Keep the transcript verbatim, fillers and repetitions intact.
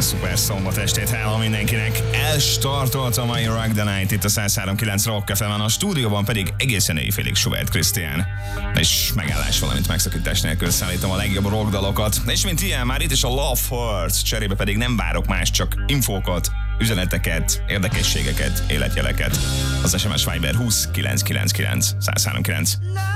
szuper szombat estét, hello mindenkinek! Elstartolt a mai Rock the Night itt a száz három kilenc Rock ef em-en, a stúdióban pedig egészen éjfélig Schubert Krisztián. És megállás, valamint megszakítás nélkül szállítom a legjobb rockdalokat. És mint ilyen, már itt is a Love Hurts, cserébe pedig nem várok más, csak infókat, üzeneteket, érdekességeket, életjeleket. Az es em es Viber húsz kilencszázkilencvenkilenc száz három kilenc.